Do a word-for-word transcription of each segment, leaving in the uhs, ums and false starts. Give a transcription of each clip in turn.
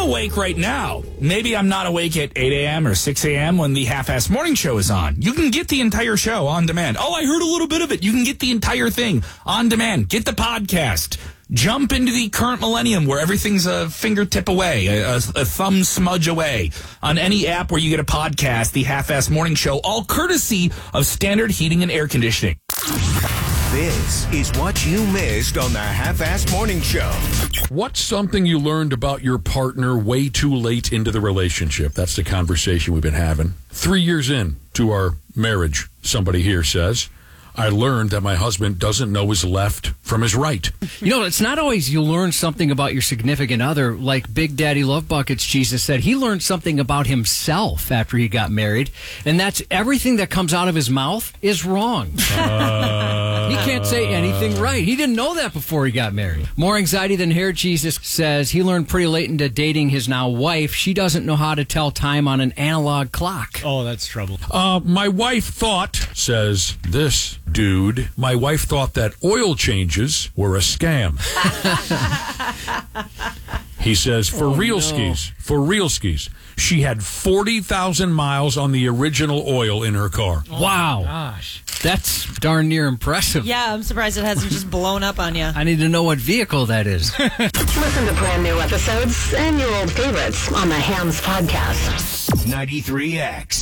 awake right now. Maybe I'm not awake at eight a.m. or six a.m. when the Half-Assed Morning Show is on. You can get the entire show on demand. Oh, I heard a little bit of it. You can get the entire thing on demand. Get the podcast. Jump into the current millennium where everything's a fingertip away, a, a, a thumb smudge away. On any app where you get a podcast, the Half-Assed Morning Show, all courtesy of Standard Heating and Air Conditioning. This is what you missed on the Half-Assed Morning Show. What's something you learned about your partner way too late into the relationship? That's the conversation we've been having. Three years in to our marriage, somebody here says, I learned that my husband doesn't know his left from his right. You know, it's not always you learn something about your significant other. Like Big Daddy Love Buckets, Jesus said, he learned something about himself after he got married, and that's everything that comes out of his mouth is wrong. Uh, he can't say anything right. He didn't know that before he got married. More anxiety than hair, Jesus says, he learned pretty late into dating his now wife. She doesn't know how to tell time on an analog clock. Oh, that's trouble. Uh, my wife thought, says this dude, my wife thought that oil changes were a scam. He says, for oh, real no. skis, for real skis, she had forty thousand miles on the original oil in her car. Oh, wow. Gosh. That's darn near impressive. Yeah, I'm surprised it hasn't just blown up on you. I need to know what vehicle that is. Listen to brand new episodes and your old favorites on the Hams Podcast. ninety-three X.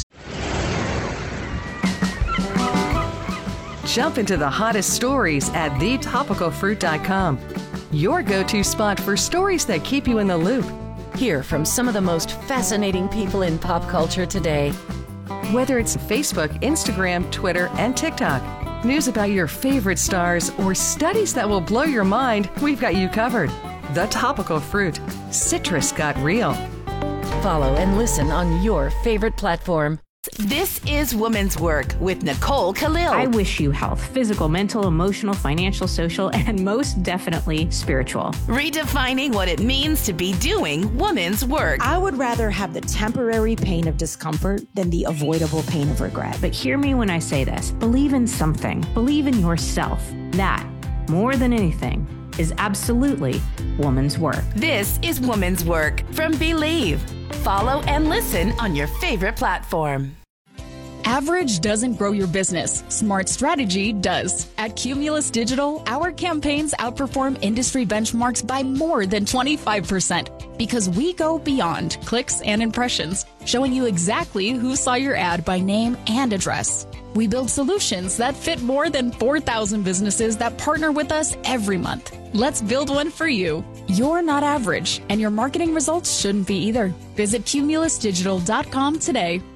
Jump into the hottest stories at the topical fruit dot com. Your go-to spot for stories that keep you in the loop. Hear from some of the most fascinating people in pop culture today. Whether it's Facebook, Instagram, Twitter, and TikTok, news about your favorite stars, or studies that will blow your mind, we've got you covered. The Topical Fruit. Citrus got real. Follow and listen on your favorite platform. This is Woman's Work with Nicole Khalil. I wish you health, physical, mental, emotional, financial, social, and most definitely spiritual. Redefining what it means to be doing woman's work. I would rather have the temporary pain of discomfort than the avoidable pain of regret. But hear me when I say this. Believe in something. Believe in yourself. That, more than anything, is absolutely woman's work. This is Woman's Work from Believe. Follow and listen on your favorite platform. Average doesn't grow your business. Smart strategy does. At Cumulus Digital, our campaigns outperform industry benchmarks by more than twenty-five percent because we go beyond clicks and impressions, showing you exactly who saw your ad by name and address. We build solutions that fit more than four thousand businesses that partner with us every month. Let's build one for you. You're not average, and your marketing results shouldn't be either. Visit cumulus digital dot com today.